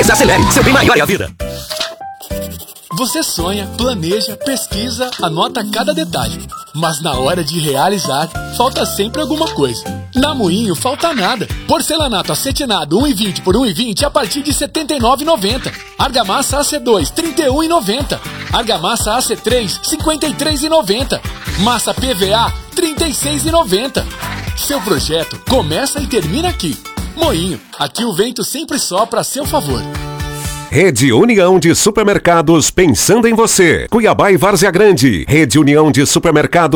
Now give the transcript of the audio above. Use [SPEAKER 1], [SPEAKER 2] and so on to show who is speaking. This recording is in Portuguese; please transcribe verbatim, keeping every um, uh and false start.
[SPEAKER 1] Desacelere, seu bem maior é a vida.
[SPEAKER 2] Você sonha, planeja, pesquisa, anota cada detalhe. Mas na hora de realizar, falta sempre alguma coisa. Na Moinho falta nada. Porcelanato acetinado um e vinte por um e vinte a partir de setenta e nove reais e noventa centavos. Argamassa A C dois, trinta e um reais e noventa centavos. Argamassa A C três, cinquenta e três reais e noventa centavos. Massa P V A, trinta e seis reais e noventa centavos. Seu projeto começa e termina aqui. Moinho, aqui o vento sempre sopra a seu favor.
[SPEAKER 3] Rede União de Supermercados, pensando em você. Cuiabá e Várzea Grande. Rede União de Supermercados.